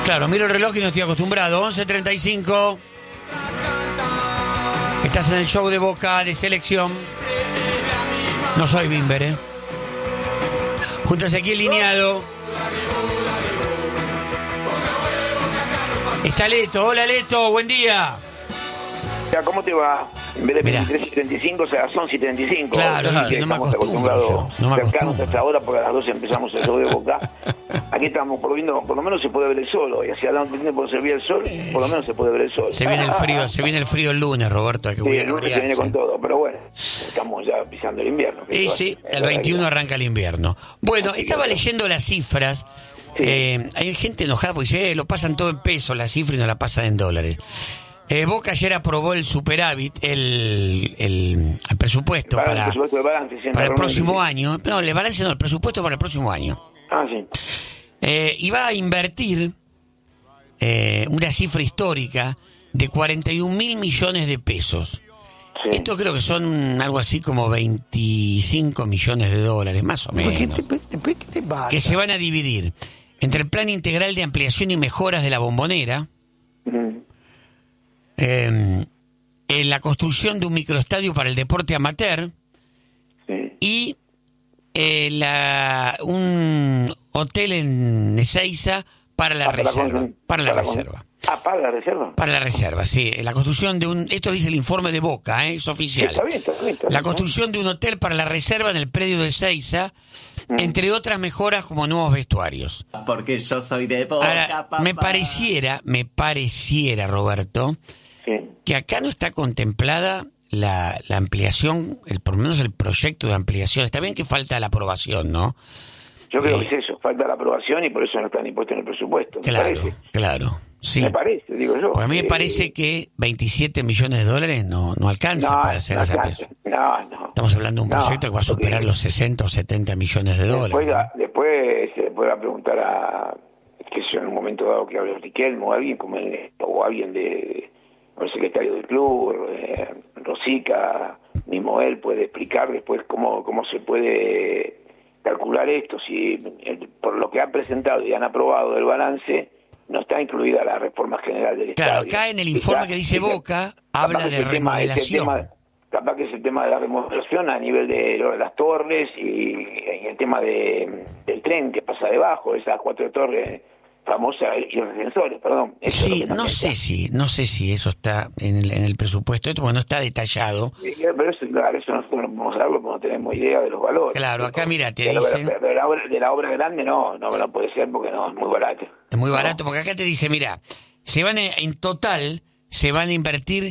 Claro, miro el reloj y no estoy acostumbrado. 11:35. Estás en el show de Boca de selección. No soy Bimber, ¿eh? Junto a Ezequiel Lineado. Está Leto. Hola, Leto. Buen día. ¿Cómo te va? En vez de 23:75 será 11:35. Claro, que no me estamos acostumbro acostumbrados yo, no me cercanos acostumbro. a esta hora porque a las 12 empezamos el show de Boca. Aquí estamos por lo menos se puede ver el sol hoy. Hacia adelante por servir el sol, por lo menos se puede ver el sol. Se viene el frío el lunes, Roberto. Sí, el lunes se viene con todo, pero bueno, estamos ya pisando el invierno. Y sí, el 21 arranca el invierno. Bueno, estaba leyendo las cifras. Sí. Hay gente enojada porque dice, lo pasan todo en pesos, la cifra, y no la pasan en dólares. Boca ayer aprobó el superávit, el presupuesto el presupuesto de balance, para el próximo año. No, el balance no, el presupuesto para el próximo año. Ah, sí. Y va a invertir una cifra histórica de 41.000 millones de pesos. Sí. Esto creo que son algo así como 25 millones de dólares, más o menos. ¿Qué te pasa? Que se van a dividir entre el plan integral de ampliación y mejoras de la Bombonera, en la construcción de un microestadio para el deporte amateur, Sí. y un hotel en Ezeiza para la reserva. Para la reserva. Ah, para la reserva. Para la reserva, sí. La construcción de un... Esto dice el informe de Boca, es oficial. Está bien. La construcción de un hotel para la reserva en el predio de Ezeiza, entre otras mejoras como nuevos vestuarios. Porque yo soy de Boca, Ahora, papá. me pareciera, Roberto, Sí. que acá no está contemplada la ampliación, por lo menos el proyecto de ampliación. Está bien que falta la aprobación, ¿no? Yo creo que es eso, falta la aprobación y por eso no están impuestos en el presupuesto. Claro, sí. Me parece, digo yo. Pues a mí me parece que 27 millones de dólares no alcanza para hacer esa ampliación. No. Estamos hablando de un proyecto que va a superar los 60 o 70 millones de dólares. Después se le puede preguntar que si en un momento dado que hable Riquelme o alguien o alguien el secretario del club, Rosica, mismo él puede explicar después cómo se puede calcular esto, si por lo que han presentado y han aprobado del balance no está incluida la reforma general del Estado. Claro, acá en el informe que dice Boca habla de remodelación. Capaz que es el tema de la remodelación a nivel de las torres y el tema del tren que pasa debajo, esas 4 torres famosas y los ascensores, perdón. Sí, no sé si eso está en el presupuesto, esto no está detallado. Sí, pero eso nosotros no podemos saberlo porque no tenemos idea de los valores. Claro, acá mira, te de dice... de la obra grande no puede ser porque no, es muy barato. Es muy barato, porque acá te dice, mira, en total se van a invertir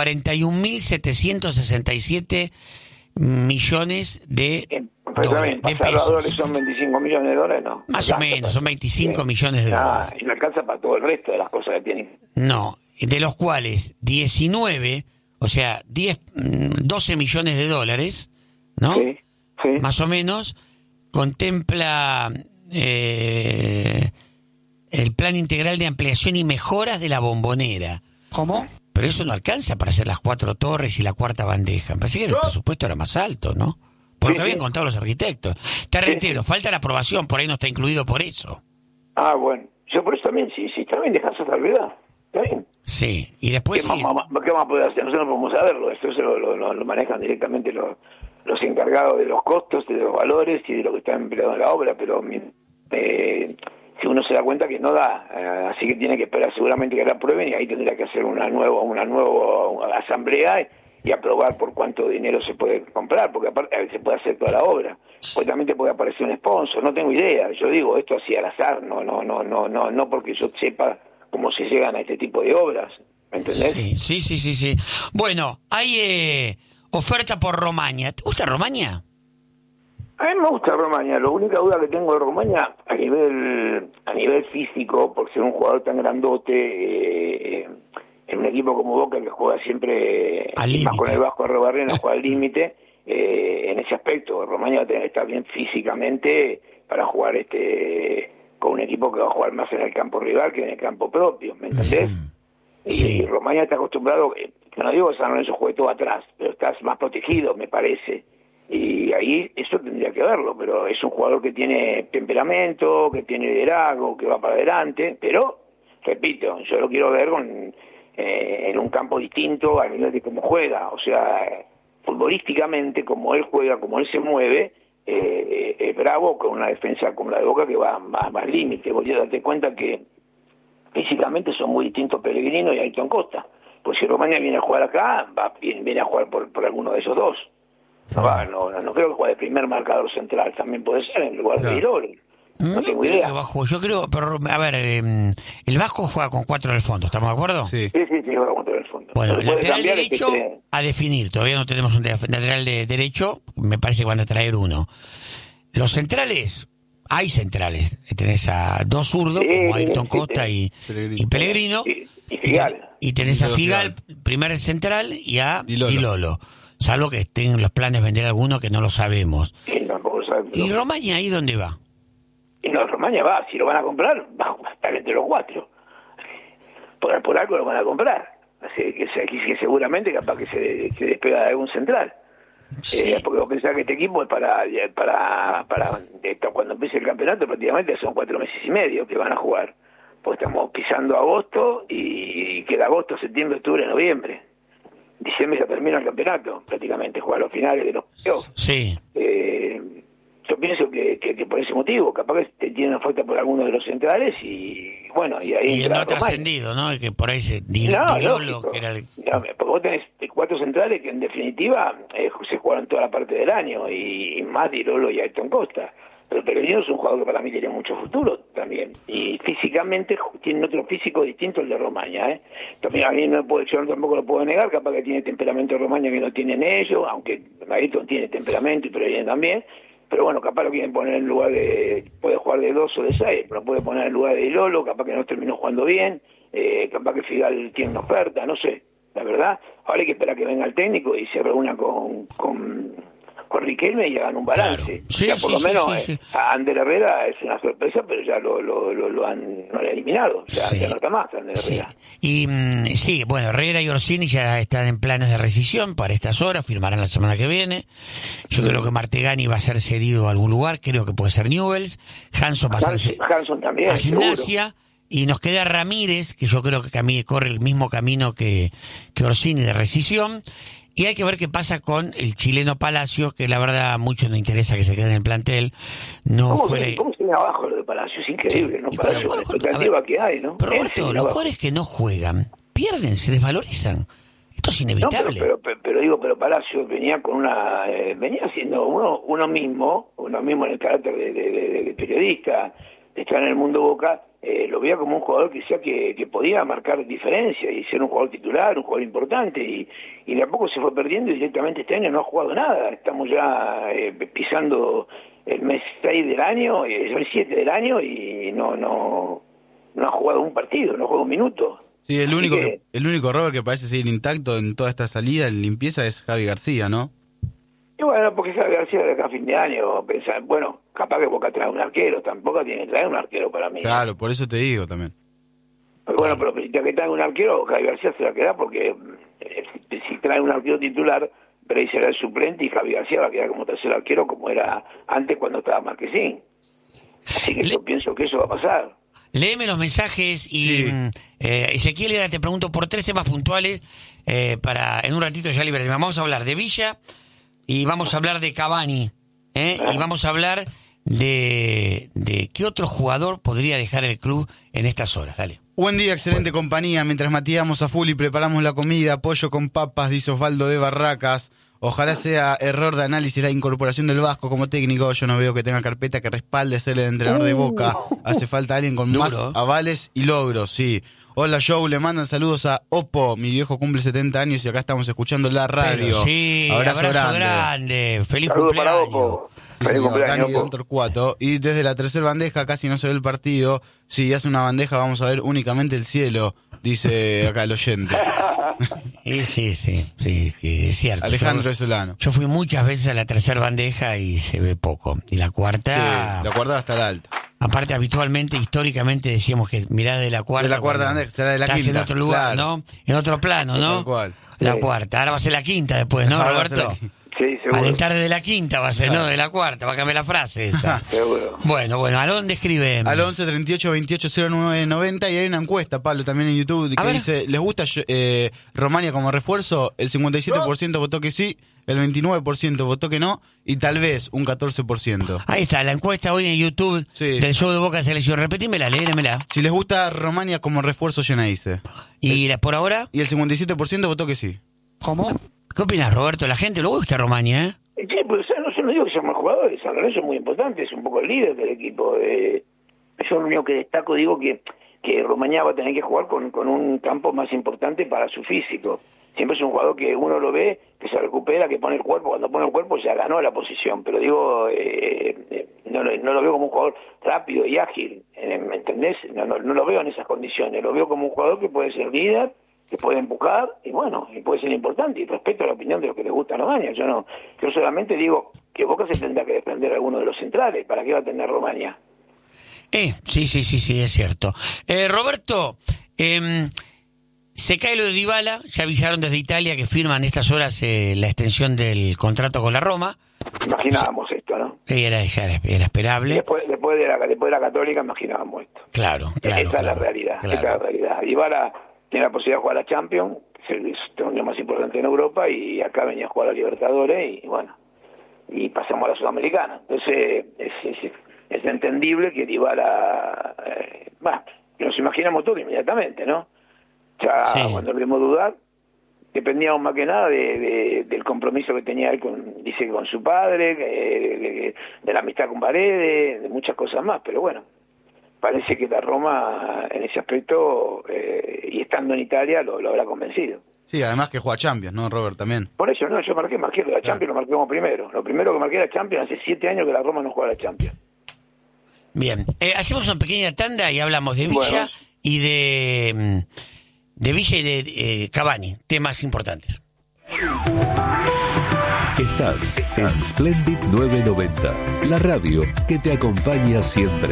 41.767 millones de pesos. Son 25 millones de dólares, ¿no? Más o menos, son 25 millones de dólares. Y no alcanza para todo el resto de las cosas que tienen. No, de los cuales 19, o sea, 12 millones de dólares, ¿no? Sí. Más o menos, contempla el plan integral de ampliación y mejoras de la Bombonera. ¿Cómo? Pero eso no alcanza para hacer las 4 torres y la 4ª bandeja. Me parece que el presupuesto era más alto, ¿no? Por lo que habían contado los arquitectos. Te reitero, falta la aprobación, por ahí no está incluido por eso. Ah, bueno. Yo por eso también, sí, también dejas esa salvedad. ¿Está bien? Sí, y después ¿Qué vamos a poder hacer? Nosotros no podemos saberlo. Esto lo manejan directamente los encargados de los costos, de los valores y de lo que está empleado en la obra, pero si uno se da cuenta que no da, así que tiene que esperar seguramente que la aprueben y ahí tendría que hacer una nueva asamblea y aprobar por cuánto dinero se puede comprar, porque aparte se puede hacer toda la obra. Pues también te puede aparecer un sponsor, no tengo idea. Yo digo esto así al azar, no porque yo sepa cómo se llegan a este tipo de obras, ¿me entendés? Sí. Bueno, hay oferta por Romaña. ¿Te gusta Romaña? A mí me gusta Romaña. La única duda que tengo de Romaña a nivel físico, por ser un jugador tan grandote, en un equipo como Boca que juega siempre más con el Vasco Arrobarrena, juega al límite, en ese aspecto Romaña va a tener que estar bien físicamente para jugar con un equipo que va a jugar más en el campo rival que en el campo propio, ¿me entendés? Sí. Y Romaña está acostumbrado, que no digo que San Lorenzo juegue todo atrás, pero estás más protegido, me parece. Y ahí eso tendría que verlo, pero es un jugador que tiene temperamento, que tiene liderazgo, que va para adelante, pero repito, yo lo quiero ver en un campo distinto a nivel de cómo juega, o sea, futbolísticamente, como él juega, como él se mueve, es bravo con una defensa como la de Boca que va más límite. Vos ya date cuenta que físicamente son muy distintos Pellegrino y Ayrton Costa. Pues si Romaña viene a jugar acá, viene a jugar por alguno de esos dos. No creo que juegue de primer marcador central, también puede ser en lugar de Irol. No tengo idea. Yo creo, pero a ver, el Vasco juega con 4 en el fondo, ¿estamos de acuerdo? Sí, juega con 4 en el fondo. Bueno, el lateral derecho a definir, todavía no tenemos un lateral de derecho, me parece que van a traer uno. Los centrales, hay centrales, tenés a 2 zurdos, como Ayrton Costa y Pellegrino, y Figal. Y tenés a Figal, primer central, y a Di Lolo. Salvo que estén en los planes vender alguno que no lo sabemos. Sí, tampoco sabemos. ¿Y Romaña ahí dónde va? Y no, Romaña va, si lo van a comprar, va a estar entre los 4. Por algo lo van a comprar. Así que seguramente capaz que se despega de algún central. Sí. Porque vos pensás que este equipo es para cuando empiece el campeonato, prácticamente son 4 meses y medio que van a jugar. Pues estamos pisando agosto y queda agosto, septiembre, octubre, noviembre. Diciembre ya termina el campeonato, prácticamente, juega los finales de los playoffs. Sí. Yo pienso que por ese motivo, capaz que tienen oferta por alguno de los centrales y bueno, y ahí no ha trascendido, ¿no? Que por ahí se Di Lolo, que era porque vos tenés 4 centrales que en definitiva se jugaron toda la parte del año y más Di Lolo y Ayrton Costa. Pero Pellegrino es un jugador que para mí tiene mucho futuro también. Y físicamente tiene otro físico distinto al de Romaña, También a mí yo tampoco lo puedo negar, capaz que tiene temperamento de Romaña que no tienen ellos, aunque Ayrton tiene temperamento y Pellegrino también. Pero bueno, capaz lo quieren poner en lugar puede jugar de 2 o de 6, pero puede poner en lugar de Di Lolo, capaz que no terminó jugando bien, capaz que Figal tiene una oferta, no sé, la verdad. Ahora hay que esperar que venga el técnico y se reúna con Riquelme y hagan un balance. Claro. Por lo menos a Ander Herrera es una sorpresa, pero ya lo han eliminado, ya no está más Ander Herrera. Y bueno, Herrera y Orsini ya están en planes de rescisión para estas horas, firmarán la semana que viene. Yo creo que Martegani va a ser cedido a algún lugar, creo que puede ser Newell's. Hanson va a ser también, a Gimnasia. Seguro. Y nos queda Ramírez, que yo creo que corre el mismo camino que Orsini de rescisión. Y hay que ver qué pasa con el chileno Palacio, que la verdad a muchos no interesa que se quede en el plantel. ¿Cómo se viene abajo lo de Palacio? Es increíble, ¿no? Palacio, con la expectativa que hay, ¿no? Pero Roberto, los jugadores que no juegan, pierden, se desvalorizan. Esto es inevitable. No, pero Palacio venía con venía siendo uno mismo en el carácter de periodista, de estar en el mundo Boca, lo veía como un jugador que decía que podía marcar diferencia y ser un jugador titular, un jugador importante, y de a poco se fue perdiendo y directamente este año no ha jugado nada. Estamos ya pisando el mes 6 del año, el 7 del año y no ha jugado un partido, no ha jugado un minuto. Sí, el único Robert que parece seguir intacto en toda esta salida en limpieza es Javi García, ¿no? Y bueno, porque Javi García de acá a fin de año, pensar, bueno, capaz que Boca trae un arquero, tampoco tiene que traer un arquero para mí. Claro, por eso te digo también. Pero bueno, pero ya que trae un arquero, Javi García se va a quedar porque si trae un arquero titular, pero ahí será el suplente y Javi García va a quedar como tercer arquero como era antes cuando estaba Marquesín. Así que yo pienso que eso va a pasar. Léeme los mensajes y Ezequiel, ahora te pregunto por 3 temas puntuales para en un ratito ya liberarme. Vamos a hablar de Villa y vamos a hablar de Cavani y vamos a hablar de qué otro jugador podría dejar el club en estas horas. Dale. Buen día, excelente compañía. Mientras matíamos a full y preparamos la comida, pollo con papas, dice Osvaldo de Barracas. Ojalá sea error de análisis la incorporación del Vasco como técnico. Yo no veo que tenga carpeta que respalde ser el entrenador de Boca. Hace falta alguien con más avales y logros, sí. Hola, Joe, le mandan saludos a Oppo. Mi viejo cumple 70 años y acá estamos escuchando la radio. Pero sí, abrazo grande. Feliz saludos cumpleaños. Para Oppo. Sí, señor, Dani de Torcuato. Y desde la tercera bandeja casi no se ve el partido. Si hace una bandeja vamos a ver únicamente el cielo, dice acá el oyente. Sí, es cierto. Alejandro Solano. Yo fui muchas veces a la tercera bandeja y se ve poco. Y la cuarta... Sí, la cuarta hasta la alta. Aparte, habitualmente, históricamente, decíamos que mirá de la cuarta... De la cuarta bandeja, será de la quinta. Estás en otro lugar, claro. ¿no? En otro plano, ¿no? Tal cual. La cuarta. Ahora va a ser la quinta después, ¿no, Roberto? Sí, Seguro. Alentar de la quinta va a ser, ¿no? De la cuarta, va a cambiar la frase esa. Seguro. Bueno, ¿a dónde escribe? Al 11 38 28 09 90 y hay una encuesta, Pablo, también en YouTube, que dice, ¿les gusta Romania como refuerzo? El 57% votó que sí, el 29% votó que no y tal vez un 14%. Ahí está, la encuesta hoy en YouTube del show de Boca de Selección. Repetímela, léemela. Si les gusta Romania como refuerzo, Geneise. ¿Y por ahora? Y el 57% votó que sí. ¿Cómo? ¿Qué opinas, Roberto? La gente le gusta Romania, ¿eh? Sí, pues yo no digo que sean más jugadores, San Lorenzo es muy importante, es un poco el líder del equipo. Yo lo único que destaco, digo que Romagnà va a tener que jugar con un campo más importante para su físico. Siempre es un jugador que uno lo ve, que se recupera, que pone el cuerpo, cuando pone el cuerpo ya ganó la posición, pero digo, no lo veo como un jugador rápido y ágil, ¿me entendés? No lo veo en esas condiciones, lo veo como un jugador que puede ser líder, que puede empujar, y bueno, y puede ser importante, y respeto la opinión de los que les gusta Romagnà. Yo solamente digo que Boca se tendrá que desprender de alguno de los centrales, ¿para qué va a tener Romagnà? Sí, es cierto. Roberto, se cae lo de Dybala, ya avisaron desde Italia que firman estas horas la extensión del contrato con la Roma. Imaginábamos esto, ¿no? Era esperable. Después de la Católica imaginábamos esto. Claro. Esa es la realidad. Dybala tiene la posibilidad de jugar a la Champions, que es el torneo más importante en Europa, y acá venía a jugar a Libertadores, y bueno, y pasamos a la Sudamericana. Entonces es entendible que Dybala, nos imaginamos todo inmediatamente, ¿no? Cuando lo vimos dudar, dependíamos más que nada del compromiso que tenía él con su padre, de la amistad con Paredes, de muchas cosas más, pero bueno, parece que la Roma en ese aspecto, y estando en Italia, lo habrá convencido. Sí, además que juega Champions, ¿no, Robert? También. Por eso, yo marqué lo de la Champions, lo marqué como primero. Lo primero que marqué la Champions, hace 7 años que la Roma no juega la Champions. Bien, hacemos una pequeña tanda y hablamos de Villa y de Villa y de Cavani, temas importantes. Estás en Splendid 990, la radio que te acompaña siempre.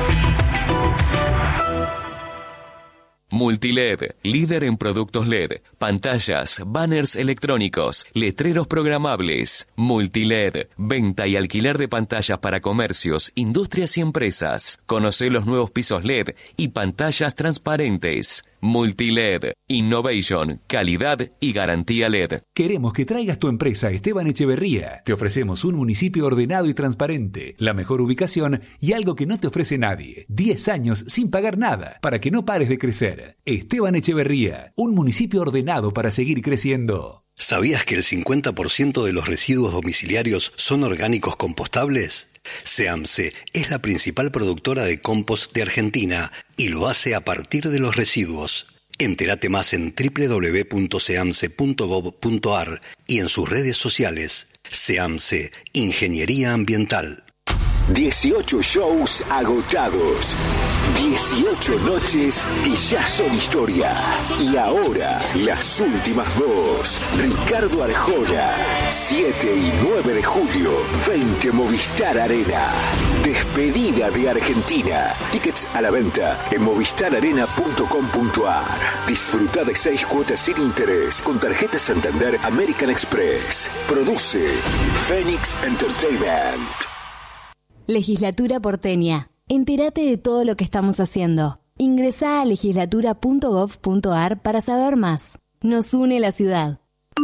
Multiled, líder en productos LED, pantallas, banners electrónicos, letreros programables. Multiled, venta y alquiler de pantallas para comercios, industrias y empresas. Conoce los nuevos pisos LED y pantallas transparentes. Multiled, innovation, calidad y garantía LED. Queremos que traigas tu empresa a Esteban Echeverría. Te ofrecemos un municipio ordenado y transparente, la mejor ubicación y algo que no te ofrece nadie. 10 años sin pagar nada, para que no pares de crecer. Esteban Echeverría, un municipio ordenado para seguir creciendo. ¿Sabías que el 50% de los residuos domiciliarios son orgánicos compostables? SEAMSE es la principal productora de compost de Argentina y lo hace a partir de los residuos. Entérate más en www.seamse.gov.ar y en sus redes sociales. SEAMSE, Ingeniería Ambiental. 18 shows agotados. 18 noches que ya son historia. Y ahora, las últimas 2. Ricardo Arjona, 7 y 9 de julio, 20 Movistar Arena. Despedida de Argentina. Tickets a la venta en movistararena.com.ar. Disfruta de 6 cuotas sin interés con tarjeta Santander American Express. Produce Phoenix Entertainment. Legislatura porteña. Entérate de todo lo que estamos haciendo. Ingresá a legislatura.gov.ar para saber más. Nos une la ciudad.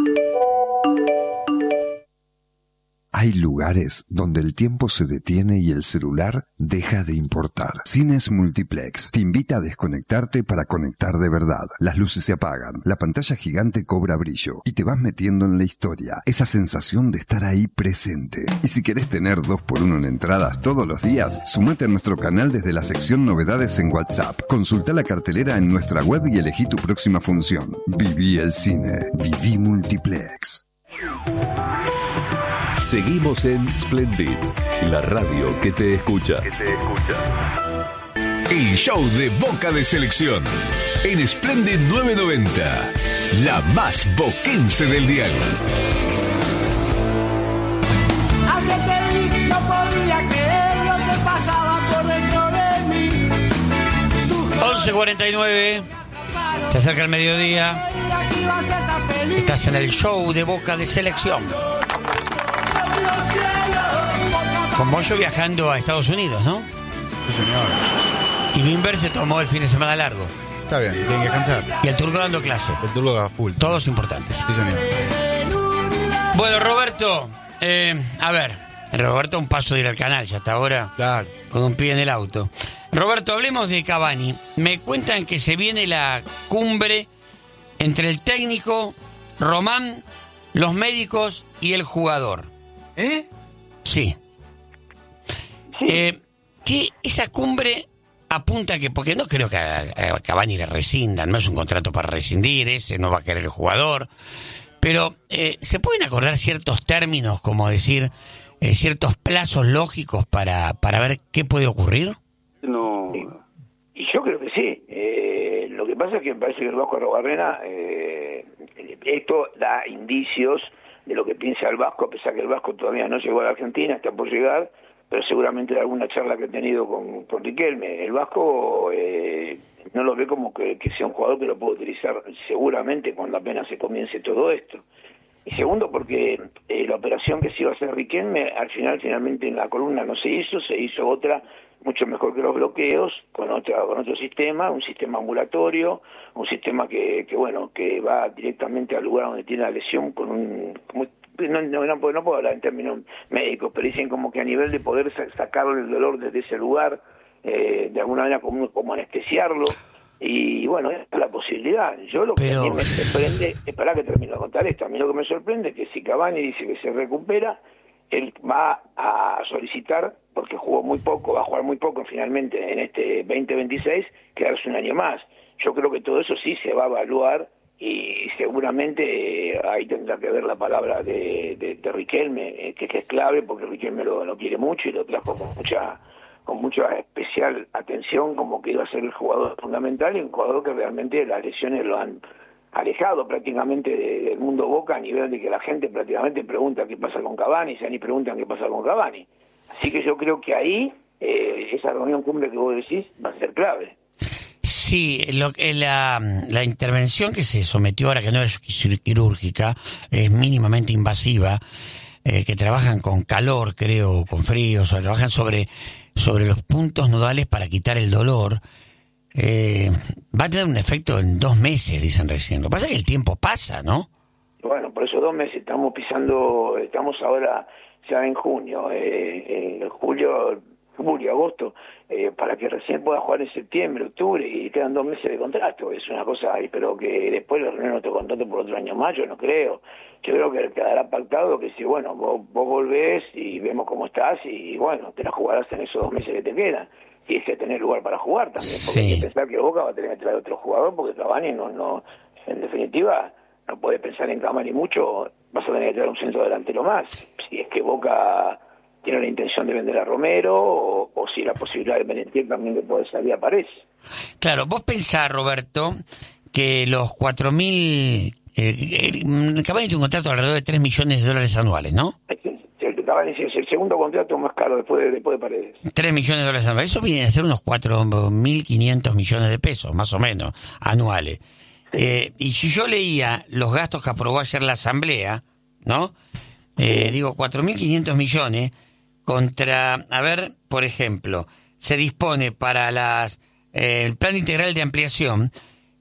Hay lugares donde el tiempo se detiene y el celular deja de importar. Cines Multiplex te invita a desconectarte para conectar de verdad. Las luces se apagan, la pantalla gigante cobra brillo y te vas metiendo en la historia. Esa sensación de estar ahí presente. Y si querés tener 2x1 en entradas todos los días, sumate a nuestro canal desde la sección novedades en WhatsApp. Consulta la cartelera en nuestra web y elegí tu próxima función. Viví el cine. Viví Multiplex. Seguimos en Splendid, la radio que te escucha. El show de Boca de Selección en Splendid 990, la más boquense del dial. Hace que no podía creer lo que pasaba por dentro de mí. 11:49, se acerca el mediodía. Estás en el show de Boca de Selección. Con Bollo viajando a Estados Unidos, ¿no? Sí, señor. Y Bimber se tomó el fin de semana largo. Está bien, tienen que descansar. Y el Turco dando clase. El Turco a full. Todos importantes. Sí, señor. Bueno, Roberto, a ver, Roberto un paso de ir al canal ya hasta ahora. Claro. Con un pie en el auto. Roberto, hablemos de Cavani. Me cuentan que se viene la cumbre entre el técnico, Román, los médicos y el jugador. Sí. Que esa cumbre apunta que, porque no creo que a Cavani le rescindan, no es un contrato para rescindir, ese no va a querer el jugador, pero ¿se pueden acordar ciertos términos, como decir, ciertos plazos lógicos para ver qué puede ocurrir? No. Y yo creo que sí. Lo que pasa es que me parece que el Vasco Arrobarrena, esto da indicios de lo que piensa el Vasco, a pesar que el Vasco todavía no llegó a la Argentina, está por llegar, pero seguramente de alguna charla que he tenido con Riquelme, el Vasco no lo ve como que sea un jugador que lo puede utilizar seguramente cuando apenas se comience todo esto. Y segundo, porque la operación que se iba a hacer Riquelme, finalmente en la columna no se hizo otra mucho mejor que los bloqueos, con otro sistema, un sistema ambulatorio, un sistema que va directamente al lugar donde tiene la lesión con no puedo hablar en términos médicos, pero dicen como que a nivel de poder sacarle el dolor desde ese lugar, de alguna manera como anestesiarlo, y bueno, esa es la posibilidad. Yo lo que a mí me sorprende, esperá que termino de contar esto, a mí lo que me sorprende es que si Cavani dice que se recupera, él va a solicitar, porque jugó muy poco, va a jugar muy poco finalmente en este 2026, quedarse un año más. Yo creo que todo eso sí se va a evaluar y seguramente ahí tendrá que ver la palabra de Riquelme, que es clave, porque Riquelme lo quiere mucho y lo trajo con mucha especial atención, como que iba a ser el jugador fundamental y un jugador que realmente las lesiones lo han alejado prácticamente del mundo Boca, a nivel de que la gente prácticamente pregunta qué pasa con Cavani, ya ni preguntan qué pasa con Cavani. Así que yo creo que ahí esa reunión cumbre que vos decís va a ser clave. Sí, la intervención que se sometió ahora, que no es quirúrgica, es mínimamente invasiva, que trabajan con calor, creo, con frío, trabajan sobre los puntos nodales para quitar el dolor. Va a tener un efecto en 2 meses, dicen recién. Lo que pasa es que el tiempo pasa, ¿no? Bueno, por eso 2 meses estamos ahora ya en junio, julio, agosto, para que recién pueda jugar en septiembre, octubre, y quedan 2 meses de contrato. Es una cosa, pero que después le renueven otro contrato por otro año más, yo no creo. Yo creo que quedará pactado que si, bueno, vos volvés y vemos cómo estás y, bueno, te la jugarás en esos 2 meses que te quedan. Y es que tener lugar para jugar también, porque hay que pensar que Boca va a tener que traer otro jugador, porque Cavani no, en definitiva, no puede pensar en Cavani mucho, vas a tener que traer un centro delantero más. Si es que Boca tiene la intención de vender a Romero, o si la posibilidad de Benetier también que puede salir aparece. Claro, vos pensás, Roberto, que los 4.000... Cavani tiene un contrato alrededor de $3 millones anuales, ¿no? Cavani es el segundo contrato más caro después de Paredes. $3 millones anuales. Eso viene a ser unos 4.500 millones de pesos, más o menos, anuales. Y si yo leía los gastos que aprobó ayer la Asamblea, ¿no? Digo, 4.500 millones contra, a ver, por ejemplo, se dispone para el plan integral de ampliación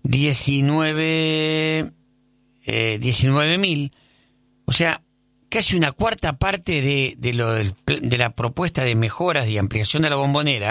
19.000, o sea, casi una cuarta parte de la propuesta de mejoras y ampliación de la Bombonera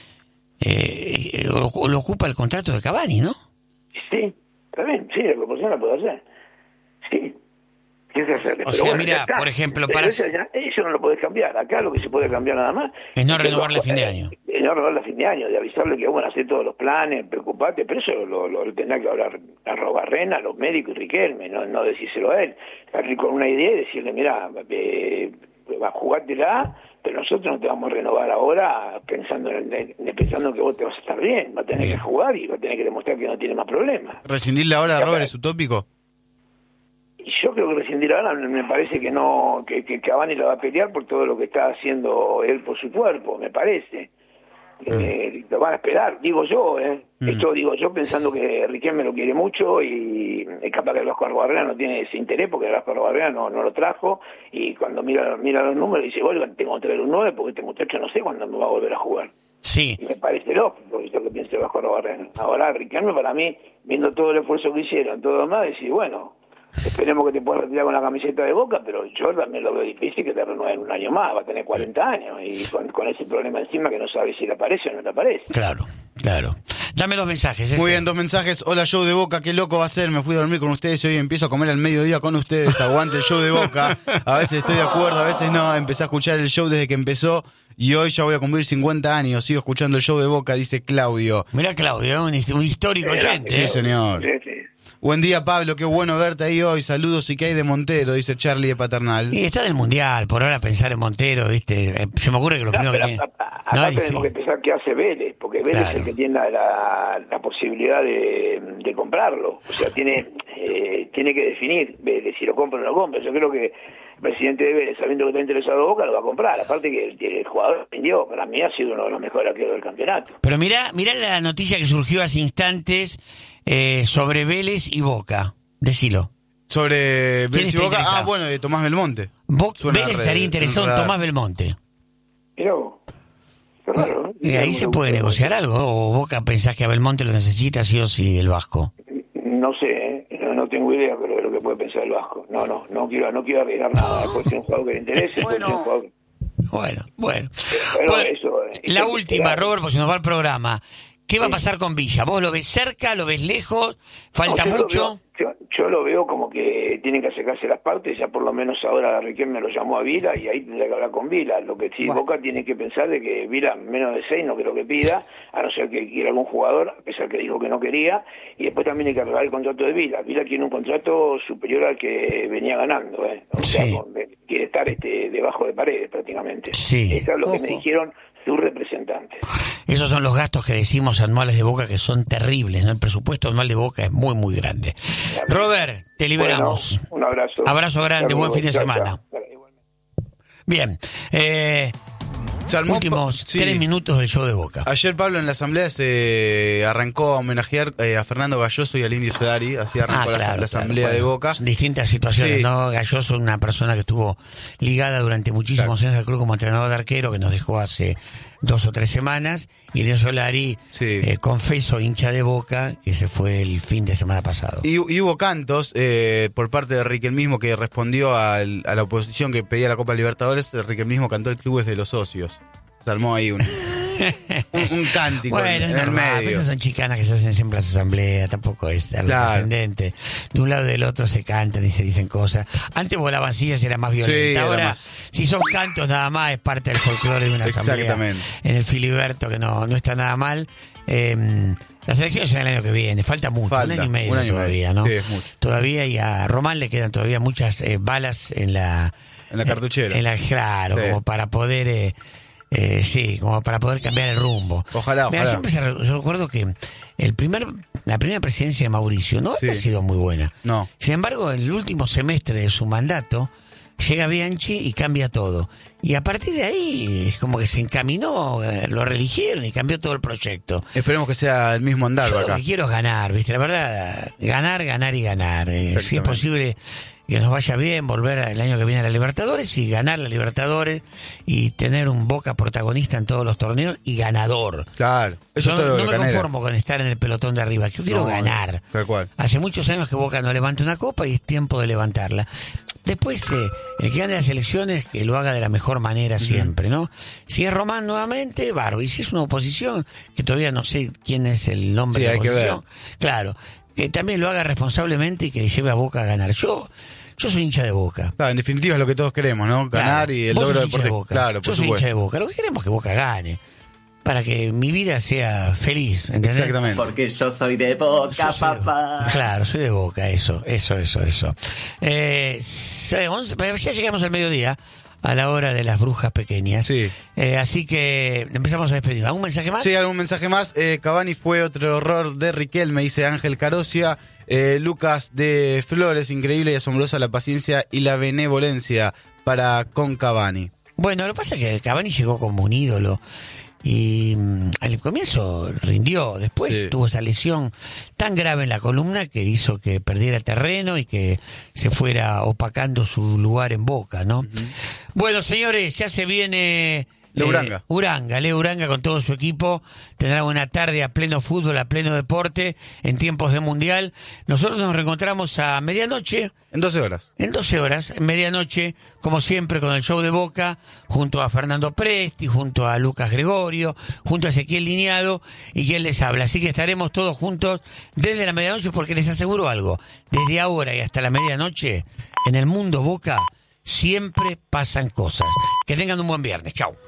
lo ocupa el contrato de Cavani, ¿no? Sí, está bien, sí, la proporción la puedo hacer. Sí. O sea, bueno, mira, por ejemplo, para... Eso no lo podés cambiar. Acá lo que se puede cambiar nada más es no renovarle a fin de año. Es no renovarle a fin de año, de avisarle que, bueno, hacer todos los planes, preocupate, pero eso lo tendrá que hablar a Robarrena, a los médicos y Riquelme, no decírselo a él. Salir con una idea y decirle, mira, jugátela, pero nosotros no te vamos a renovar ahora pensando que vos te vas a estar bien, va a tener que jugar y va a tener que demostrar que no tiene más problemas. ¿Rescindirle ahora a Robert es utópico? Yo creo que rescindir ahora me parece que no, que Cavani lo va a pelear por todo lo que está haciendo él por su cuerpo, me parece. Lo van a esperar, digo yo, Esto digo yo pensando que Riquelme lo quiere mucho y es capaz que el Vasco Arbarrena no tiene ese interés porque el Vasco Arbarrena no lo trajo, y cuando mira los números dice, bueno, tengo que traer un 9 porque este muchacho no sé cuándo me va a volver a jugar. Sí. Y me parece lógico eso que piensa el Vasco Arbarrena. Ahora Riquelme, para mí, viendo todo el esfuerzo que hicieron, todo lo más, decir, bueno, esperemos que te puedas retirar con la camiseta de Boca, pero yo también lo veo difícil que te renueven un año más, va a tener 40 años, y con ese problema encima que no sabe si le aparece o no le aparece. Claro. Dame 2 mensajes. Muy bien, 2 mensajes. Hola, show de Boca, qué loco va a ser. Me fui a dormir con ustedes y hoy empiezo a comer al mediodía con ustedes. Aguante el show de Boca. A veces estoy de acuerdo, a veces no. Empecé a escuchar el show desde que empezó y hoy ya voy a cumplir 50 años. Sigo escuchando el show de Boca, dice Claudio. Mira, Claudio, un histórico oyente. Sí, señor. Sí. Buen día, Pablo, qué bueno verte ahí hoy. Saludos, ¿y qué hay de Montero? Dice Charlie de Paternal. Y está en el Mundial, por ahora pensar en Montero, ¿viste? Se me ocurre que lo primero que tiene... Acá tenemos que pensar qué hace Vélez, porque Vélez es el que tiene la posibilidad de comprarlo. O sea, tiene que definir Vélez si lo compra o no lo compra. Yo creo que el presidente de Vélez, sabiendo que está interesado Boca, lo va a comprar. Aparte que el jugador vendió, para mí ha sido uno de los mejores arqueros del campeonato. Pero mirá la noticia que surgió hace instantes sobre Vélez y Boca. Decilo. Sobre Vélez y Boca. Interesado? Bueno, de Tomás Belmonte. Vélez estaría interesado en Tomás Belmonte. Pero qué raro, Ahí se puede negociar algo, ¿o Boca pensás que a Belmonte lo necesita sí o sí el Vasco? No sé, no tengo idea de lo que puede pensar el Vasco. No quiero arriesgar nada. Puede ser un jugador que le interese, puede ser un jugador... Bueno. Pero eso, la última, Robert, porque se nos va el programa. ¿Qué va a pasar con Villa? ¿Vos lo ves cerca, lo ves lejos? ¿Falta mucho? Yo lo veo como que tienen que acercarse las partes. Ya por lo menos ahora Riquelme lo llamó a Vila y ahí tendrá que hablar con Vila. Lo que sí, Boca tiene que pensar de que Vila menos de 6 no creo que pida, a no ser que quiera algún jugador, a pesar que dijo que no quería. Y después también hay que arreglar el contrato de Vila. Vila tiene un contrato superior al que venía ganando, O sea, quiere estar debajo de Paredes prácticamente. Sí. Eso es lo que me dijeron sus representantes. Esos son los gastos que decimos anuales de Boca, que son terribles, ¿no? El presupuesto anual de Boca es muy, muy grande. Robert, te liberamos. Bueno, un abrazo. Abrazo grande, buen fin de semana. Bien. Últimos 3 minutos del show de Boca. Ayer, Pablo, en la asamblea se arrancó a homenajear a Fernando Galloso y al Indio Solari. Así arrancó la asamblea de Boca. Distintas situaciones, ¿no? Galloso, una persona que estuvo ligada durante muchísimos años al club como entrenador de arquero, que nos dejó hace 2 o 3 semanas. Y Indio Solari, confeso, hincha de Boca, que se fue el fin de semana pasado. Y hubo cantos por parte de Riquelme mismo, que respondió a la oposición que pedía la Copa Libertadores. Riquelme mismo cantó el club es de los socios. Se armó ahí un cántico en el medio. Esas son chicanas que se hacen siempre en las asambleas, tampoco es algo trascendente. De un lado y del otro se cantan y se dicen cosas. Antes volaban sillas y era más violenta. Ahora, si son cantos nada más, es parte del folclore de una asamblea. En el Filiberto, que no está nada mal. Las elecciones son el año que viene, falta mucho, un año y medio todavía, ¿no? Sí, es mucho. Todavía, y a Román le quedan todavía muchas balas en la cartuchera. Claro, como para poder... como para poder cambiar el rumbo. Ojalá. Siempre yo recuerdo que la primera presidencia de Mauricio no ha sido muy buena. No. Sin embargo, en el último semestre de su mandato llega Bianchi y cambia todo. Y a partir de ahí es como que se encaminó, lo reeligieron y cambió todo el proyecto. Esperemos que sea el mismo andar yo acá. Lo que quiero es ganar, ¿viste? La verdad, ganar y ganar. Si es posible que nos vaya bien, volver el año que viene a la Libertadores y ganar la Libertadores y tener un Boca protagonista en todos los torneos y ganador. Claro. Eso yo no me conformo con estar en el pelotón de arriba, yo quiero ganar. Tal cual. Hace muchos años que Boca no levanta una copa y es tiempo de levantarla. Después, el que gane las elecciones, que lo haga de la mejor manera siempre, ¿no? Si es Román nuevamente, bárbaro. Y si es una oposición, que todavía no sé quién es el nombre de la oposición, claro, que también lo haga responsablemente y que le lleve a Boca a ganar. Yo soy hincha de Boca. Claro, en definitiva es lo que todos queremos, ¿no? Ganar y el logro deportivo. Claro, yo soy hincha de Boca. Lo que queremos es que Boca gane. Para que mi vida sea feliz, ¿entendés? Exactamente. Porque yo soy de Boca, papá. Claro, soy de Boca, eso. Ya llegamos al mediodía, a la hora de las brujas pequeñas. Sí. Así que empezamos a despedir. ¿Algún mensaje más? Sí, algún mensaje más. Cavani fue otro error de Riquelme, dice Ángel Carocia. Lucas de Flores, increíble y asombrosa la paciencia y la benevolencia con Cavani. Bueno, lo que pasa es que Cavani llegó como un ídolo. y al comienzo rindió, después tuvo esa lesión tan grave en la columna que hizo que perdiera terreno y que se fuera opacando su lugar en Boca, ¿no? Bueno, señores, ya se viene Leo Uranga con todo su equipo, tendrá una tarde a pleno fútbol, a pleno deporte, en tiempos de mundial. Nosotros nos reencontramos a medianoche. En 12 horas. En 12 horas, en medianoche, como siempre, con el show de Boca, junto a Fernando Presti, junto a Lucas Gregorio, junto a Ezequiel Lineado, y quien les habla. Así que estaremos todos juntos desde la medianoche, porque les aseguro algo, desde ahora y hasta la medianoche, en el mundo Boca, siempre pasan cosas. Que tengan un buen viernes. Chau.